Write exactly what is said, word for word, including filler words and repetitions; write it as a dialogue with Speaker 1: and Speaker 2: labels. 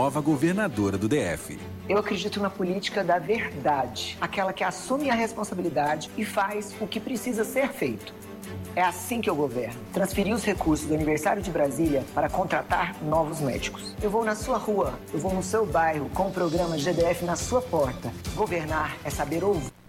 Speaker 1: nova governadora do D F.
Speaker 2: Eu acredito na política da verdade, aquela que assume a responsabilidade e faz o que precisa ser feito. É assim que eu governo. Transferir os recursos do aniversário de Brasília para contratar novos médicos. Eu vou na sua rua, eu vou no seu bairro com o programa G D F na sua porta. Governar é saber ouvir.